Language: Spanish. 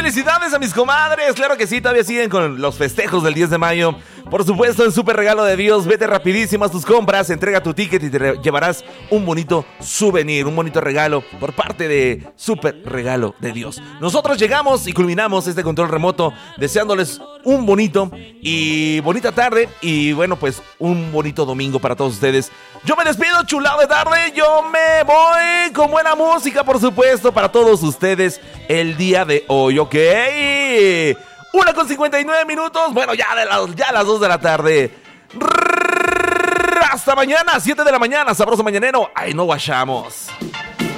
felicidades a mis comadres. Claro que sí, todavía siguen con los festejos del 10 de mayo. Por supuesto, en Super Regalo de Dios, vete rapidísimo a tus compras, entrega tu ticket y te llevarás un bonito souvenir, un bonito regalo por parte de Super Regalo de Dios. Nosotros llegamos y culminamos este control remoto deseándoles un bonito y bonita tarde y bueno, pues un bonito domingo para todos ustedes. Yo me despido, chulado de tarde, yo me voy con buena música, por supuesto, para todos ustedes el día de hoy, ¿ok? 1:59, bueno, ya a las 2 de la tarde. Hasta mañana, 7 de la mañana, sabroso mañanero, ahí nos guachamos.